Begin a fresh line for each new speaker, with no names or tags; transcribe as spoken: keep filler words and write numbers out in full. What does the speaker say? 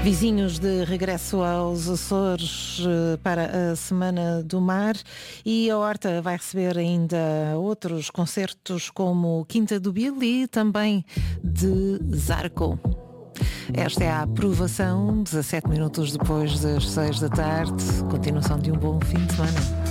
Vizinhos de regresso aos Açores para a Semana do Mar, e a Horta vai receber ainda outros concertos como Quinta do Billy e também de Zarco. Esta é a aprovação, dezassete minutos depois das seis da tarde, continuação de um bom fim de semana.